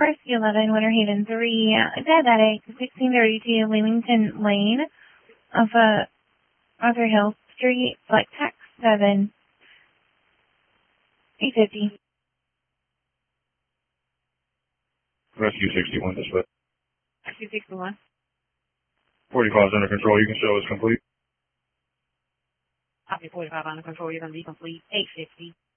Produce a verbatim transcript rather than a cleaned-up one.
Rescue eleven, Winter Haven three, diabetic, sixteen thirty-two Leamington Lane, off of Arthur Hill Street, flight tax seven, eight fifty. Rescue sixty-one, dispatch. Rescue sixty-one. forty-five is under control. You can show us complete. Copy forty-five under control. You're going to be complete. eight fifty.